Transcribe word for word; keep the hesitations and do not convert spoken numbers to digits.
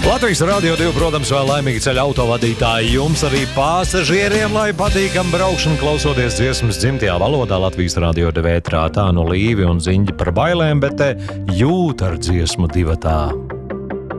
Latvijas Radio divi, protams, vēl laimīgi ceļa autovadītāji. Jums arī pasažieriem, lai patīkam braukšana klausoties dziesmas dzimtajā valodā. Latvijas Radio divi ētrā tā no Līvi un Ziņģi par bailēm, bet te jūt ar dziesmu divatā.